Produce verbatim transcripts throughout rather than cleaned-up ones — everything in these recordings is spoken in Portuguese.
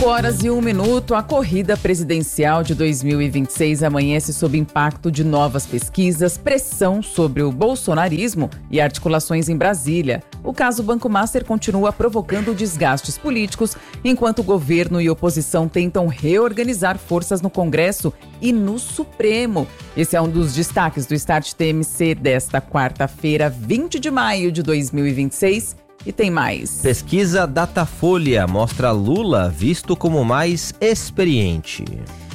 cinco horas e um minuto, a corrida presidencial de dois mil e vinte e seis amanhece sob impacto de novas pesquisas, pressão sobre o bolsonarismo e articulações em Brasília. O caso Banco Master continua provocando desgastes políticos, enquanto o governo e oposição tentam reorganizar forças no Congresso e no Supremo. Esse é um dos destaques do Start T M C desta quarta-feira, vinte de maio de dois mil e vinte e seis. E tem mais. Pesquisa Datafolha mostra Lula visto como mais experiente.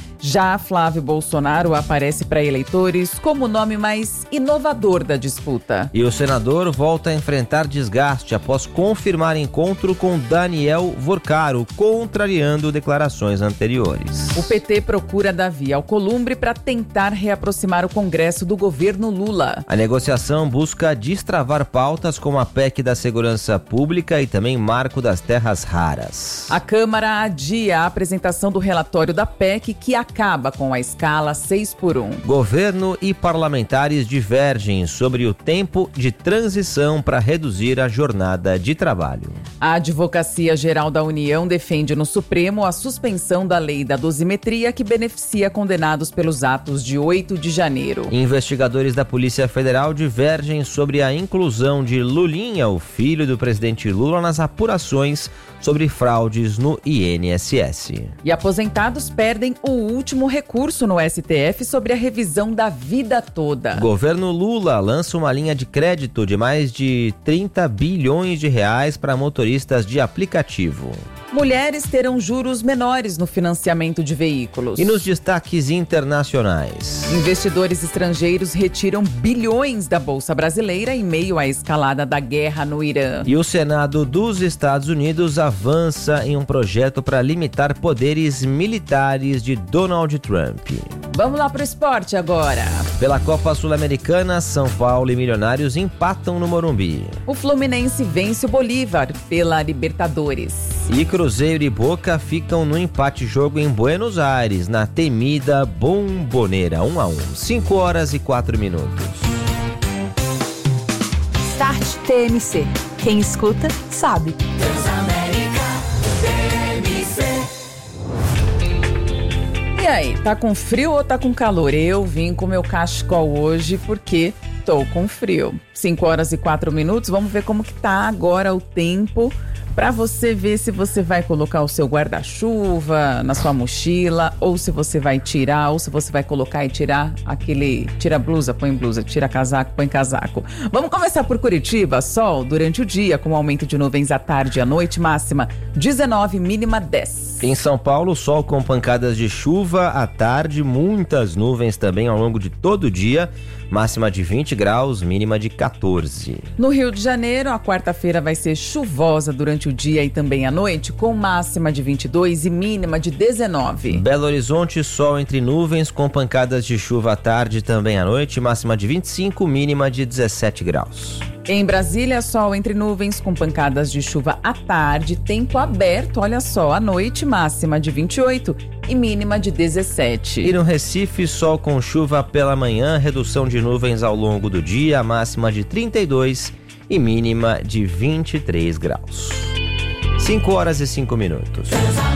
Já Flávio Bolsonaro aparece para eleitores como o nome mais inovador da disputa. E o senador volta a enfrentar desgaste após confirmar encontro com Daniel Vorcaro, contrariando declarações anteriores. O P T procura Davi Alcolumbre para tentar reaproximar o Congresso do governo Lula. A negociação busca destravar pautas como a P E C da Segurança Pública e também Marco das Terras Raras. A Câmara adia a apresentação do relatório da P E C que acaba com a escala seis por um. Governo e parlamentares divergem sobre o tempo de transição para reduzir a jornada de trabalho. A Advocacia Geral da União defende no Supremo a suspensão da lei da dosimetria que beneficia condenados pelos atos de oito de janeiro. Investigadores da Polícia Federal divergem sobre a inclusão de Lulinha, o filho do presidente Lula, nas apurações sobre fraudes no I N S S. E aposentados perdem o último recurso no S T F sobre a revisão da vida toda. Governo Lula lança uma linha de crédito de mais de trinta bilhões de reais para motoristas de aplicativo. Mulheres terão juros menores no financiamento de veículos. E nos destaques internacionais. Investidores estrangeiros retiram bilhões da Bolsa Brasileira em meio à escalada da guerra no Irã. E o Senado dos Estados Unidos avança em um projeto para limitar poderes militares de Donald Trump. Vamos lá para o esporte agora. Pela Copa Sul-Americana, São Paulo e Milionários empatam no Morumbi. O Fluminense vence o Bolívar pela Libertadores. E Cruzeiro e Boca ficam no empate-jogo em Buenos Aires, na temida Bombonera, um a um. cinco horas e quatro minutos. Start T M C. Quem escuta, sabe. E aí, tá com frio ou tá com calor? Eu vim com meu cachecol hoje porque tô com frio. cinco horas e quatro minutos, vamos ver como que tá agora o tempo para você ver se você vai colocar o seu guarda-chuva na sua mochila, ou se você vai tirar, ou se você vai colocar e tirar aquele... Tira blusa, põe blusa, tira casaco, põe casaco. Vamos começar por Curitiba. Sol durante o dia, com aumento de nuvens à tarde e à noite, máxima dezenove, mínima dez. Em São Paulo, sol com pancadas de chuva à tarde, muitas nuvens também ao longo de todo o dia, máxima de vinte graus, mínima de quatorze. No Rio de Janeiro, a quarta-feira vai ser chuvosa durante o dia e também à noite, com máxima de vinte e dois e mínima de dezenove. Belo Horizonte, sol entre nuvens com pancadas de chuva à tarde e também à noite, máxima de vinte e cinco, mínima de dezessete graus. Em Brasília, sol entre nuvens com pancadas de chuva à tarde, tempo aberto, olha só, à noite, máxima de vinte e oito e mínima de dezessete. E no Recife, sol com chuva pela manhã, redução de nuvens ao longo do dia, máxima de trinta e dois e mínima de vinte e três graus. cinco horas e cinco minutos.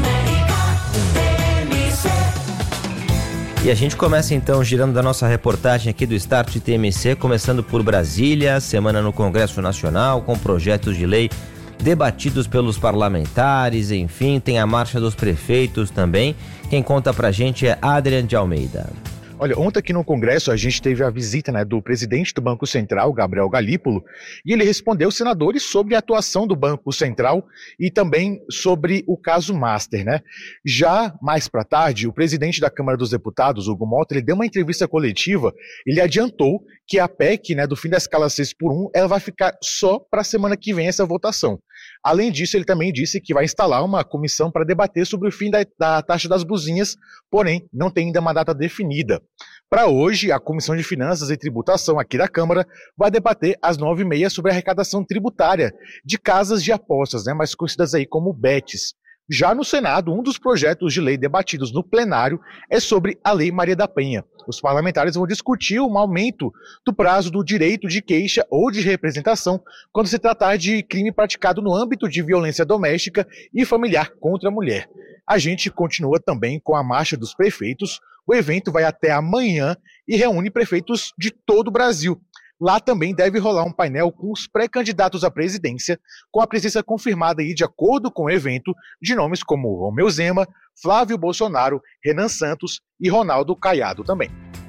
E a gente começa então girando da nossa reportagem aqui do Start T M C, começando por Brasília, semana no Congresso Nacional, com projetos de lei debatidos pelos parlamentares, enfim, tem a marcha dos prefeitos também. Quem conta pra gente é Adrian de Almeida. Olha, ontem aqui no Congresso a gente teve a visita, né, do presidente do Banco Central, Gabriel Galípolo, e ele respondeu aos senadores sobre a atuação do Banco Central e também sobre o caso Master, né? Já mais para tarde, o presidente da Câmara dos Deputados, Hugo Mota, ele deu uma entrevista coletiva, ele adiantou que a P E C, né, do fim da escala seis por um, ela vai ficar só para a semana que vem essa votação. Além disso, ele também disse que vai instalar uma comissão para debater sobre o fim da, da taxa das buzinhas, porém, não tem ainda uma data definida. Para hoje, a Comissão de Finanças e Tributação aqui da Câmara vai debater às nove e meia sobre a arrecadação tributária de casas de apostas, né, mais conhecidas aí como B E Ts. Já no Senado, um dos projetos de lei debatidos no plenário é sobre a Lei Maria da Penha. Os parlamentares vão discutir um aumento do prazo do direito de queixa ou de representação quando se tratar de crime praticado no âmbito de violência doméstica e familiar contra a mulher. A gente continua também com a Marcha dos Prefeitos. O evento vai até amanhã e reúne prefeitos de todo o Brasil. Lá também deve rolar um painel com os pré-candidatos à presidência, com a presença confirmada aí, de acordo com o evento, de nomes como Romeu Zema, Flávio Bolsonaro, Renan Santos e Ronaldo Caiado também.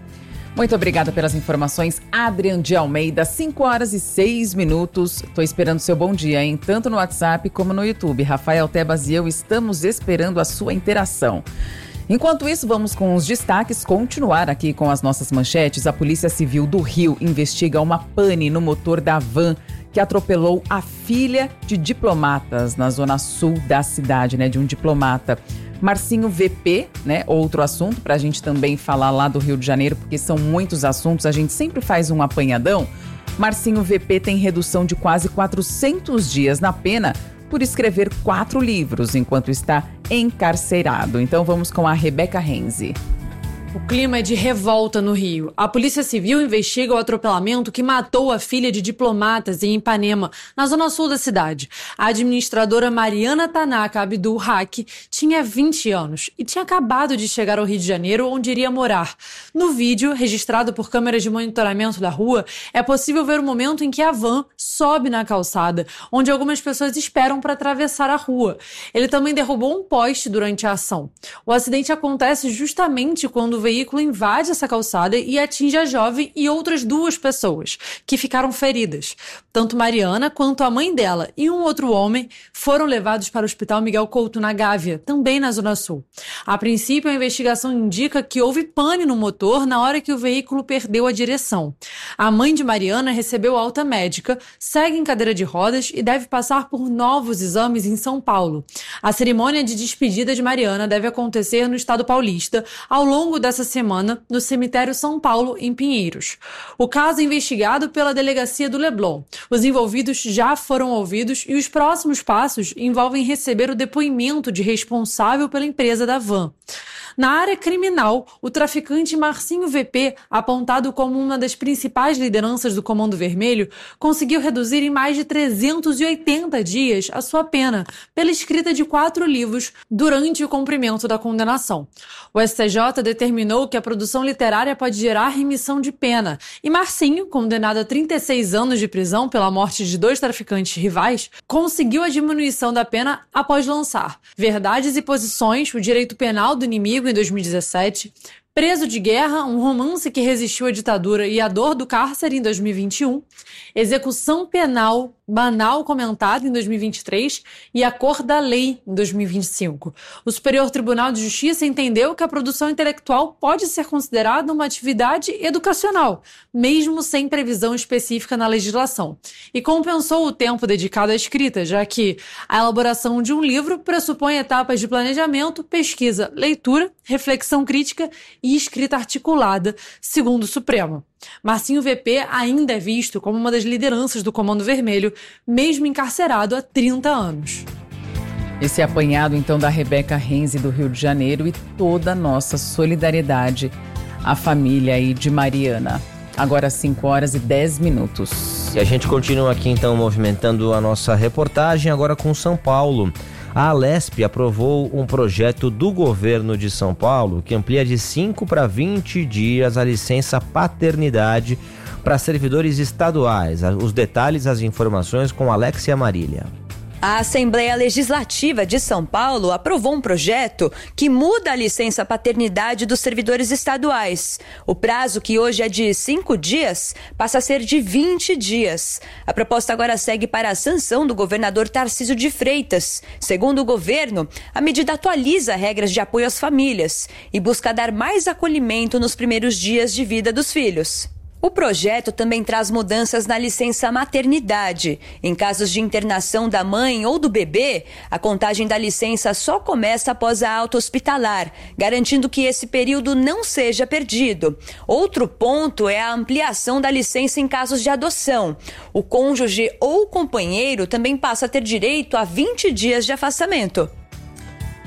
Muito obrigada pelas informações, Adrian de Almeida, cinco horas e seis minutos. Estou esperando seu bom dia, hein? Tanto no WhatsApp como no YouTube. Rafael Tebas e eu estamos esperando a sua interação. Enquanto isso, vamos com os destaques, continuar aqui com as nossas manchetes. A Polícia Civil do Rio investiga uma pane no motor da van que atropelou a filha de diplomatas na zona sul da cidade, né, de um diplomata. Marcinho V P, né, outro assunto para a gente também falar lá do Rio de Janeiro, porque são muitos assuntos, a gente sempre faz um apanhadão. Marcinho V P tem redução de quase quatrocentos dias na pena por escrever quatro livros enquanto está encarcerado. Então vamos com a Rebeca Renzi. O clima é de revolta no Rio. A Polícia Civil investiga o atropelamento que matou a filha de diplomatas em Ipanema, na zona sul da cidade. A administradora Mariana Tanaka Abdul Haq tinha vinte anos e tinha acabado de chegar ao Rio de Janeiro, onde iria morar. No vídeo, registrado por câmeras de monitoramento da rua, é possível ver o momento em que a van sobe na calçada, onde algumas pessoas esperam para atravessar a rua. Ele também derrubou um poste durante a ação. O acidente acontece justamente quando o veículo invade essa calçada e atinge a jovem e outras duas pessoas, que ficaram feridas. Tanto Mariana quanto a mãe dela e um outro homem foram levados para o Hospital Miguel Couto, na Gávea, também na Zona Sul. A princípio, a investigação indica que houve pane no motor na hora que o veículo perdeu a direção. A mãe de Mariana recebeu alta médica, segue em cadeira de rodas e deve passar por novos exames em São Paulo. A cerimônia de despedida de Mariana deve acontecer no estado paulista ao longo da essa semana no cemitério São Paulo, em Pinheiros. O caso é investigado pela delegacia do Leblon. Os envolvidos já foram ouvidos e os próximos passos envolvem receber o depoimento de responsável pela empresa da van. Na área criminal, o traficante Marcinho V P, apontado como uma das principais lideranças do Comando Vermelho, conseguiu reduzir em mais de trezentos e oitenta dias a sua pena, pela escrita de quatro livros durante o cumprimento da condenação. O S T J determinou que a produção literária pode gerar remissão de pena, e Marcinho, condenado a trinta e seis anos de prisão pela morte de dois traficantes rivais, conseguiu a diminuição da pena após lançar Verdades e Posições, o Direito Penal do Inimigo, em dois mil e dezessete, Preso de Guerra, um romance que resistiu à ditadura e à dor do cárcere, em dois mil e vinte e um, Execução Penal Banal Comentada, em dois mil e vinte e três, e A Cor da Lei, em dois mil e vinte e cinco. O Superior Tribunal de Justiça entendeu que a produção intelectual pode ser considerada uma atividade educacional, mesmo sem previsão específica na legislação, e compensou o tempo dedicado à escrita, já que a elaboração de um livro pressupõe etapas de planejamento, pesquisa, leitura, reflexão crítica e escrita articulada, segundo o Supremo. Marcinho V P ainda é visto como uma das lideranças do Comando Vermelho, mesmo encarcerado há trinta anos. Esse apanhado, então, da Rebeca Renzi, do Rio de Janeiro, e toda a nossa solidariedade à família aí de Mariana. Agora cinco horas e dez minutos. E a gente continua aqui, então, movimentando a nossa reportagem, agora com São Paulo. A Alesp aprovou um projeto do governo de São Paulo que amplia de cinco para vinte dias a licença paternidade para servidores estaduais. Os detalhes, as informações com Alexia Marília. A Assembleia Legislativa de São Paulo aprovou um projeto que muda a licença paternidade dos servidores estaduais. O prazo, que hoje é de cinco dias, passa a ser de vinte dias. A proposta agora segue para a sanção do governador Tarcísio de Freitas. Segundo o governo, a medida atualiza regras de apoio às famílias e busca dar mais acolhimento nos primeiros dias de vida dos filhos. O projeto também traz mudanças na licença maternidade. Em casos de internação da mãe ou do bebê, a contagem da licença só começa após a alta hospitalar, garantindo que esse período não seja perdido. Outro ponto é a ampliação da licença em casos de adoção. O cônjuge ou companheiro também passa a ter direito a vinte dias de afastamento.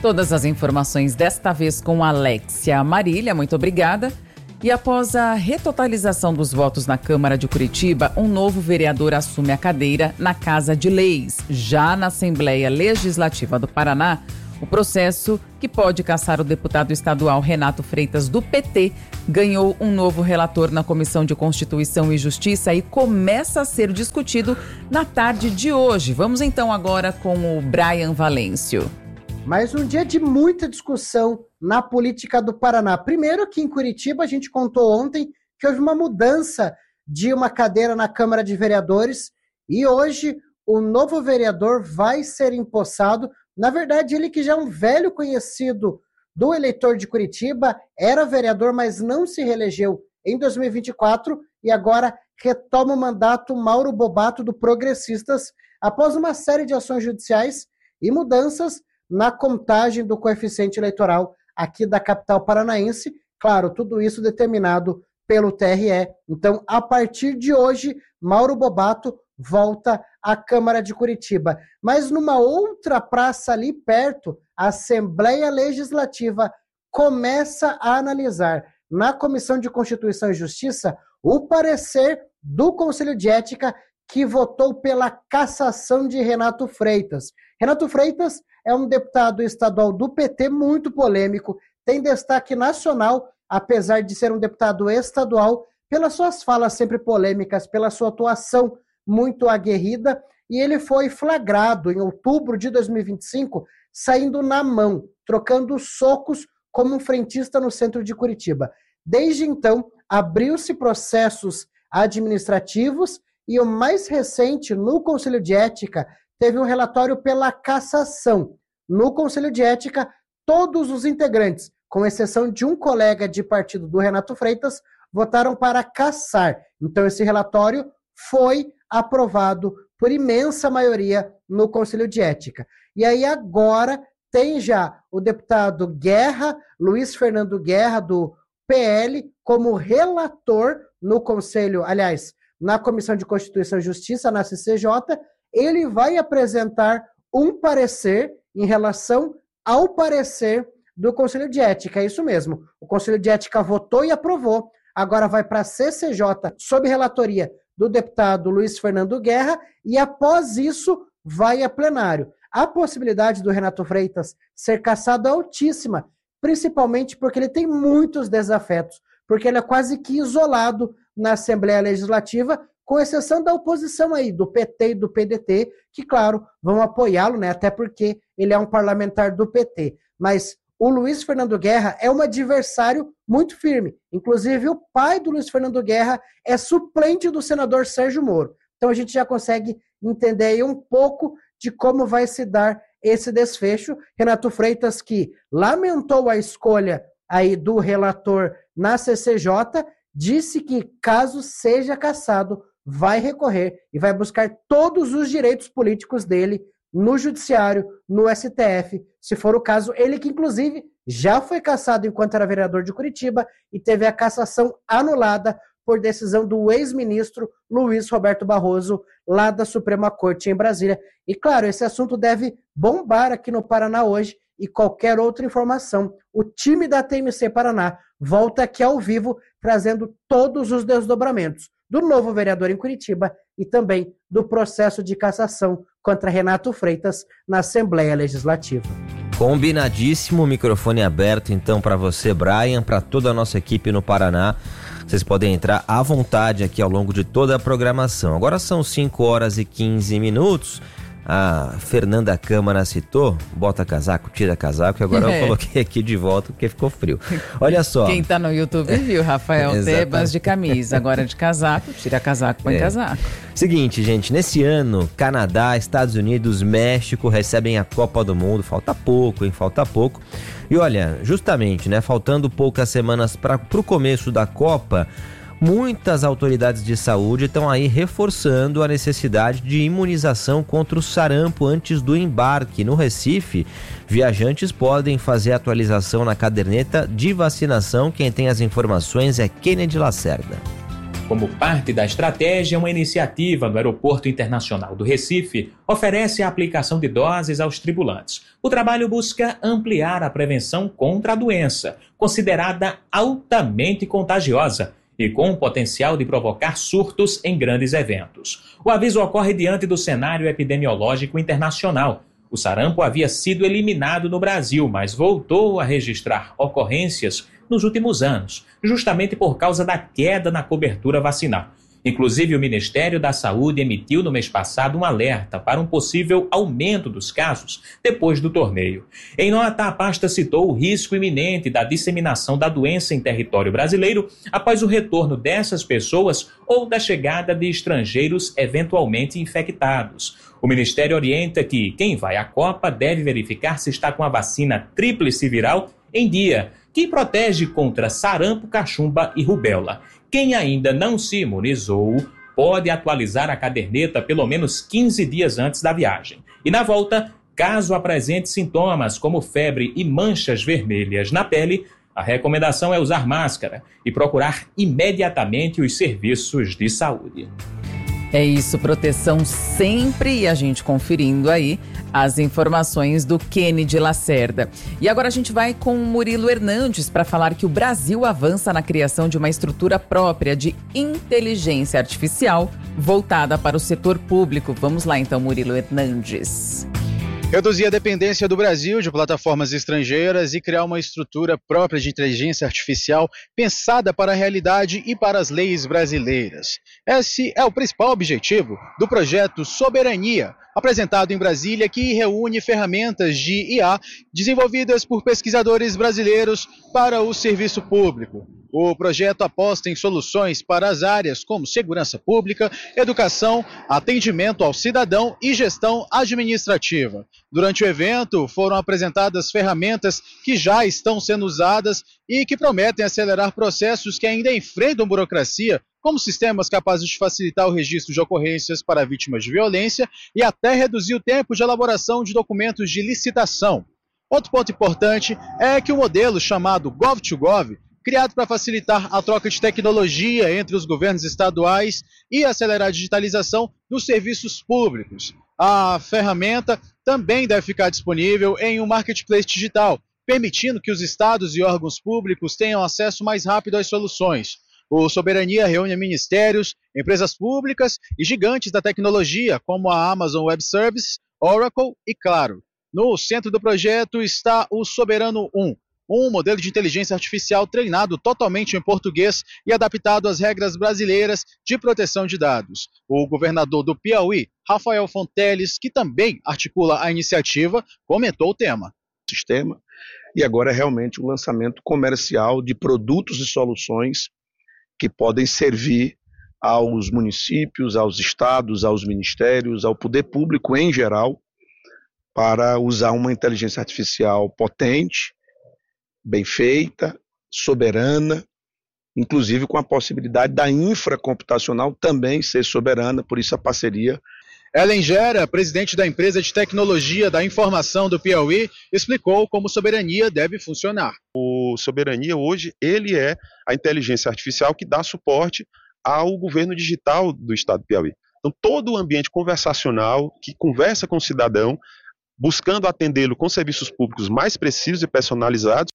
Todas as informações desta vez com Alexia Marília, muito obrigada. E após a retotalização dos votos na Câmara de Curitiba, um novo vereador assume a cadeira na Casa de Leis. Já na Assembleia Legislativa do Paraná, o processo que pode caçar o deputado estadual Renato Freitas, do P T, ganhou um novo relator na Comissão de Constituição e Justiça e começa a ser discutido na tarde de hoje. Vamos então agora com o Brian Valêncio. Mais um dia de muita discussão na política do Paraná. Primeiro, aqui em Curitiba, a gente contou ontem que houve uma mudança de uma cadeira na Câmara de Vereadores e hoje o novo vereador vai ser empossado. Na verdade, ele que já é um velho conhecido do eleitor de Curitiba, era vereador, mas não se reelegeu em dois mil e vinte e quatro e agora retoma o mandato Mauro Bobato, do Progressistas, após uma série de ações judiciais e mudanças na contagem do coeficiente eleitoral aqui da capital paranaense. Claro, tudo isso determinado pelo T R E. Então, a partir de hoje, Mauro Bobato volta à Câmara de Curitiba. Mas numa outra praça ali perto, a Assembleia Legislativa começa a analisar na Comissão de Constituição e Justiça o parecer do Conselho de Ética que votou pela cassação de Renato Freitas. Renato Freitas é um deputado estadual do P T muito polêmico, tem destaque nacional, apesar de ser um deputado estadual, pelas suas falas sempre polêmicas, pela sua atuação muito aguerrida, e ele foi flagrado em outubro de dois mil e vinte e cinco, saindo na mão, trocando socos como um frentista no centro de Curitiba. Desde então, abriu-se processos administrativos e o mais recente, no Conselho de Ética, teve um relatório pela cassação. No Conselho de Ética, todos os integrantes, com exceção de um colega de partido do Renato Freitas, votaram para cassar. Então, esse relatório foi aprovado por imensa maioria no Conselho de Ética. E aí agora tem já o deputado Guerra, Luiz Fernando Guerra, do P L, como relator no Conselho, aliás, na Comissão de Constituição e Justiça, na C C J, ele vai apresentar um parecer em relação ao parecer do Conselho de Ética. É isso mesmo. O Conselho de Ética votou e aprovou. Agora vai para a C C J, sob relatoria do deputado Luiz Fernando Guerra, e após isso vai a plenário. A possibilidade do Renato Freitas ser cassado é altíssima, principalmente porque ele tem muitos desafetos, porque ele é quase que isolado na Assembleia Legislativa, com exceção da oposição aí, do P T e do P D T, que, claro, vão apoiá-lo, né? Até porque ele é um parlamentar do P T. Mas o Luiz Fernando Guerra é um adversário muito firme. Inclusive, o pai do Luiz Fernando Guerra é suplente do senador Sérgio Moro. Então, a gente já consegue entender aí um pouco de como vai se dar esse desfecho. Renato Freitas, que lamentou a escolha aí do relator na C C J, disse que, caso seja cassado, vai recorrer e vai buscar todos os direitos políticos dele no Judiciário, no S T F, se for o caso. Ele que, inclusive, já foi cassado enquanto era vereador de Curitiba e teve a cassação anulada por decisão do ex-ministro Luiz Roberto Barroso, lá da Suprema Corte em Brasília. E, claro, esse assunto deve bombar aqui no Paraná hoje, e qualquer outra informação, o time da T M C Paraná volta aqui ao vivo, trazendo todos os desdobramentos do novo vereador em Curitiba e também do processo de cassação contra Renato Freitas na Assembleia Legislativa. Combinadíssimo, microfone aberto então para você, Brian, para toda a nossa equipe no Paraná. Vocês podem entrar à vontade aqui ao longo de toda a programação. Agora são cinco horas e quinze minutos. A Fernanda Câmara citou, bota casaco, tira casaco, e agora é. eu coloquei aqui de volta porque ficou frio. Olha só. Quem tá no YouTube viu, Rafael Tebas de camisa, agora de casaco, tira casaco, põe é. casaco. Seguinte, gente, nesse ano, Canadá, Estados Unidos, México recebem a Copa do Mundo, falta pouco, hein, falta pouco. E olha, justamente, né, faltando poucas semanas para o começo da Copa, muitas autoridades de saúde estão aí reforçando a necessidade de imunização contra o sarampo antes do embarque. No Recife, viajantes podem fazer atualização na caderneta de vacinação. Quem tem as informações é Kennedy Lacerda. Como parte da estratégia, uma iniciativa no Aeroporto Internacional do Recife oferece a aplicação de doses aos tripulantes. O trabalho busca ampliar a prevenção contra a doença, considerada altamente contagiosa e com o potencial de provocar surtos em grandes eventos. O aviso ocorre diante do cenário epidemiológico internacional. O sarampo havia sido eliminado no Brasil, mas voltou a registrar ocorrências nos últimos anos, justamente por causa da queda na cobertura vacinal. Inclusive, o Ministério da Saúde emitiu no mês passado um alerta para um possível aumento dos casos depois do torneio. Em nota, a pasta citou o risco iminente da disseminação da doença em território brasileiro após o retorno dessas pessoas ou da chegada de estrangeiros eventualmente infectados. O Ministério orienta que quem vai à Copa deve verificar se está com a vacina tríplice viral em dia, que protege contra sarampo, cachumba e rubéola. Quem ainda não se imunizou pode atualizar a caderneta pelo menos quinze dias antes da viagem. E na volta, caso apresente sintomas como febre e manchas vermelhas na pele, a recomendação é usar máscara e procurar imediatamente os serviços de saúde. É isso, proteção sempre, e a gente conferindo aí as informações do Kennedy Lacerda. E agora a gente vai com o Murilo Hernandes para falar que o Brasil avança na criação de uma estrutura própria de inteligência artificial voltada para o setor público. Vamos lá então, Murilo Hernandes. Reduzir a dependência do Brasil de plataformas estrangeiras e criar uma estrutura própria de inteligência artificial pensada para a realidade e para as leis brasileiras. Esse é o principal objetivo do projeto Soberania, apresentado em Brasília, que reúne ferramentas de I A desenvolvidas por pesquisadores brasileiros para o serviço público. O projeto aposta em soluções para as áreas como segurança pública, educação, atendimento ao cidadão e gestão administrativa. Durante o evento, foram apresentadas ferramentas que já estão sendo usadas e que prometem acelerar processos que ainda enfrentam burocracia, como sistemas capazes de facilitar o registro de ocorrências para vítimas de violência e até reduzir o tempo de elaboração de documentos de licitação. Outro ponto importante é que o modelo chamado gov to gov, criado para facilitar a troca de tecnologia entre os governos estaduais e acelerar a digitalização dos serviços públicos. A ferramenta também deve ficar disponível em um marketplace digital, permitindo que os estados e órgãos públicos tenham acesso mais rápido às soluções. O Soberania reúne ministérios, empresas públicas e gigantes da tecnologia, como a Amazon Web Services, Oracle e Claro. No centro do projeto está o Soberano um, um modelo de inteligência artificial treinado totalmente em português e adaptado às regras brasileiras de proteção de dados. O governador do Piauí, Rafael Fonteles, que também articula a iniciativa, comentou o tema. Sistema, e agora é realmente um lançamento comercial de produtos e soluções que podem servir aos municípios, aos estados, aos ministérios, ao poder público em geral, para usar uma inteligência artificial potente, bem feita, soberana, inclusive com a possibilidade da infracomputacional também ser soberana, por isso a parceria. Ellen Gera, presidente da empresa de tecnologia da informação do Piauí, explicou como Soberania deve funcionar. O Soberania hoje, ele é a inteligência artificial que dá suporte ao governo digital do estado do Piauí. Então todo o ambiente conversacional que conversa com o cidadão, buscando atendê-lo com serviços públicos mais precisos e personalizados.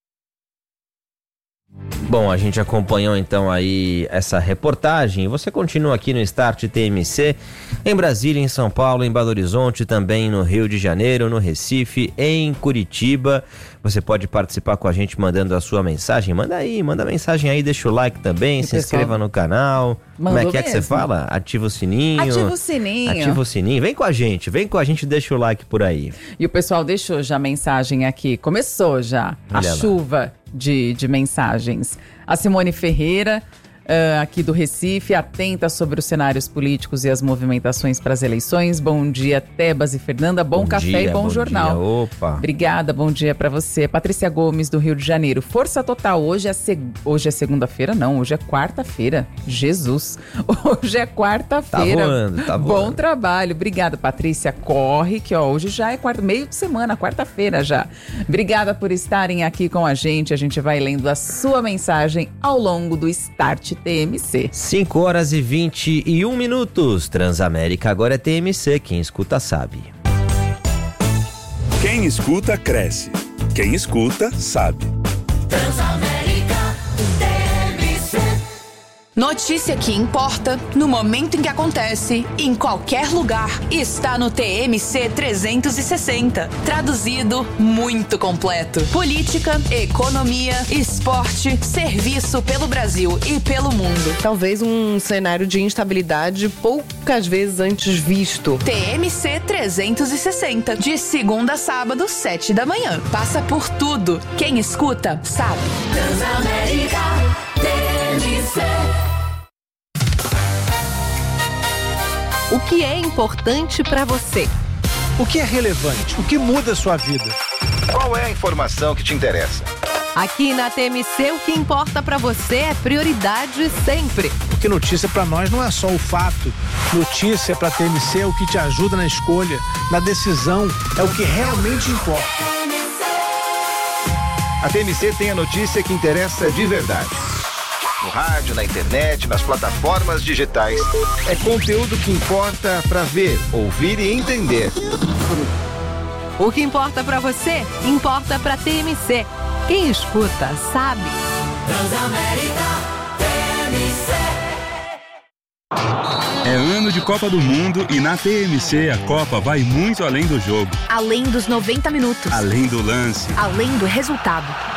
Bom, a gente acompanhou então aí essa reportagem. Você continua aqui no Start T M C, em Brasília, em São Paulo, em Belo Horizonte, também no Rio de Janeiro, no Recife, em Curitiba. Você pode participar com a gente mandando a sua mensagem. Manda aí, manda mensagem aí, deixa o like também, e se pessoal, inscreva no canal. Como é que é que você fala? Ativa o sininho. Ativa o sininho. Ativa o sininho. Vem com a gente, vem com a gente, deixa o like por aí. E o pessoal deixou já mensagem aqui. Começou já a Olha chuva lá. De, de mensagens. A Simone Ferreira, uh, aqui do Recife, atenta sobre os cenários políticos e as movimentações para as eleições. Bom dia, Tebas e Fernanda. Bom, bom café dia, e bom, bom jornal. Dia. Opa. Obrigada, bom dia para você. Patrícia Gomes, do Rio de Janeiro. Força total. Hoje é, seg... Hoje é segunda-feira? Não, hoje é quarta-feira. Jesus. Hoje é quarta-feira. Tá voando, tá voando. Bom trabalho. Obrigada, Patrícia. Corre, que ó, hoje já é quarta... meio de semana, quarta-feira já. Obrigada por estarem aqui com a gente. A gente vai lendo a sua mensagem ao longo do Start T M C. cinco horas e vinte e um minutos. Transamérica agora é T M C. Quem escuta sabe. Quem escuta cresce. Quem escuta sabe. Transamérica T M C. Notícia que importa, no momento em que acontece, em qualquer lugar, está no T M C trezentos e sessenta. Traduzido, muito completo. Política, economia, esporte, serviço pelo Brasil e pelo mundo. Talvez um cenário de instabilidade poucas vezes antes visto. T M C trezentos e sessenta, de segunda a sábado, sete da manhã. Passa por tudo. Quem escuta, sabe. Transamérica T M C. O que é importante para você? O que é relevante? O que muda a sua vida? Qual é a informação que te interessa? Aqui na T M C, o que importa para você é prioridade sempre. Porque notícia para nós não é só o fato. Notícia para a T M C é o que te ajuda na escolha, na decisão, é o que realmente importa. A T M C tem a notícia que interessa de verdade. No rádio, na internet, nas plataformas digitais. É conteúdo que importa para ver, ouvir e entender. O que importa para você, importa para T M C. Quem escuta, sabe. Transamérica T M C. É ano de Copa do Mundo e na T M C a Copa vai muito além do jogo. Além dos noventa minutos. Além do lance. Além do resultado.